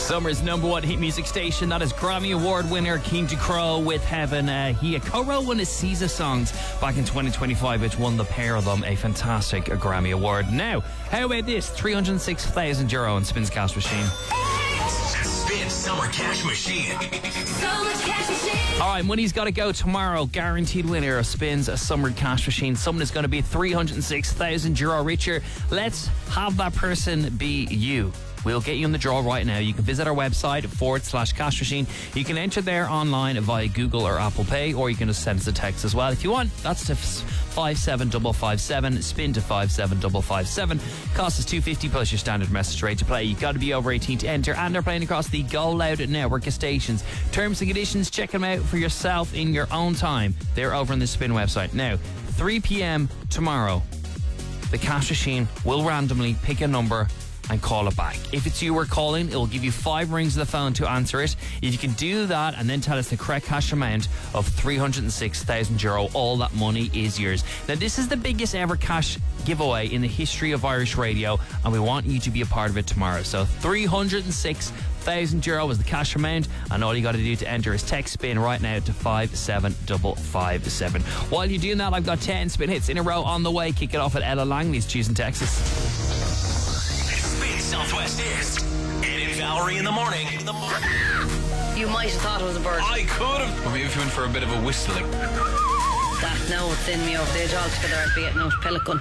Summer's #1 hit music station. That is Grammy Award winner King Crow with Heaven. He co-wrote one of SZA songs back in 2025, which won the pair of them a fantastic Grammy Award. Now, how about this? €306,000 on Spins Cash Machine. Spin Summer Cash Machine. Summer Cash Machine. All right, money's got to go tomorrow. Guaranteed winner of Spins a Summer Cash Machine. Someone is going to be €306,000 richer. Let's have that person be you. We'll get you in the draw right now. You can visit our website /cash machine. You can enter there online via Google or Apple Pay, or you can just send us a text as well if you want. That's to 57557. Spin to 57557. Cost is $2.50 plus your standard message rate to play. You've got to be over 18 to enter, and they're playing across the Go Loud network of stations. Terms and conditions, check them out for yourself in your own time. They're over on the Spin website. Now, 3 p.m. tomorrow, the Cash Machine will randomly pick a number and call it back. If it's you we're calling, it will give you 5 rings of the phone to answer it. If you can do that and then tell us the correct cash amount of €306,000, all that money is yours. Now, this is the biggest ever cash giveaway in the history of Irish radio, and we want you to be a part of it tomorrow. So €306,000 is the cash amount, and all you got to do to enter is text SPIN right now to 57557. While you're doing that, I've got 10 spin hits in a row on the way. Kick it off at Ella Langley's choosing Texas. Southwest is Ed and Valerie in the morning. You might have thought it was a bird. I could have. Or maybe if you went for a bit of a whistling. That now it's in me over the edge altogether. I'd be getting out pelican.